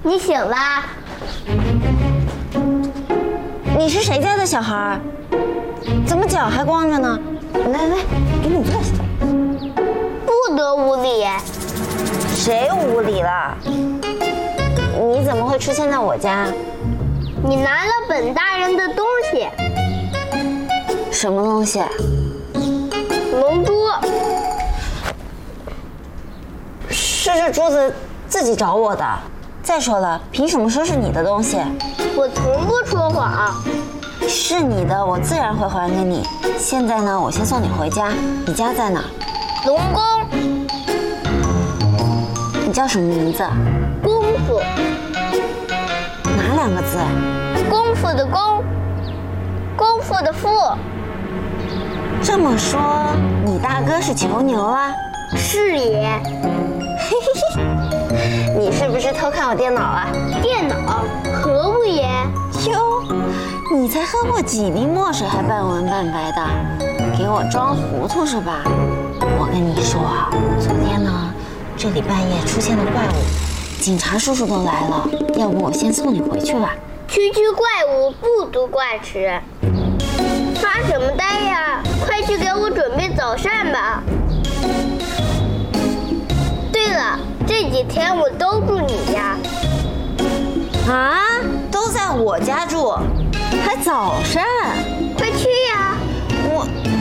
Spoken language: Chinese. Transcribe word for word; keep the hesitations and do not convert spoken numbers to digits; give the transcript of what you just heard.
你醒啦？ 你是谁家的小孩？怎么脚还光着呢？来来，给你坐下。 不得无礼！ 谁无礼了？你怎么会出现在我家？ 你拿了本大人的东西。 什么东西？ 龙珠。 是这珠子自己找我的。再说了，凭什么说是你的东西？ 我从不说谎。 是你的，我自然会还给你。现在呢，我先送你回家。你家在哪？ 龙宫。 你叫什么名字？ 功夫。 哪两个字？ 功夫的功，功夫的夫。 这么说，你大哥是囚牛啊？ 是也。 嘿嘿嘿，你是不是偷看我电脑啊？ 电脑？何不也？ 哟，你才喝过几滴墨水还半文半白的，给我装糊涂是吧？我跟你说，昨天呢，这里半夜出现了怪物，警察叔叔都来了，要不我先送你回去吧。 区区怪物不足挂齿。发什么呆呀？快去给我准备早膳吧。对了，这几天我都住你家。 啊，都在我家住，还早膳？ 快去呀！ 我。